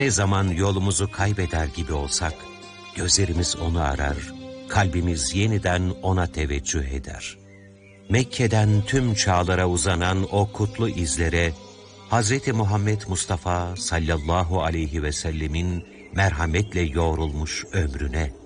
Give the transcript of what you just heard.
Ne zaman yolumuzu kaybeder gibi olsak, gözlerimiz onu arar, kalbimiz yeniden ona teveccüh eder. Mekke'den tüm çağlara uzanan o kutlu izlere, Hz. Muhammed Mustafa sallallahu aleyhi ve sellemin merhametle yoğrulmuş ömrüne,